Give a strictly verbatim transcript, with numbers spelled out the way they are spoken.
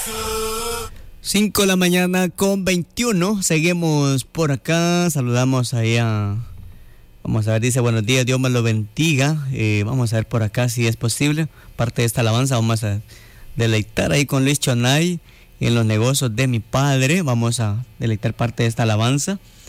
cinco de la mañana con veintiuno. Seguimos por acá. Saludamos ahí a... Vamos a ver, dice buenos días, Dios me lo bendiga. Eh, vamos a ver por acá si es posible. Parte de esta alabanza vamos a deleitar ahí con Luis Chonay en los negocios de mi padre. Vamos a deleitar parte de esta alabanza.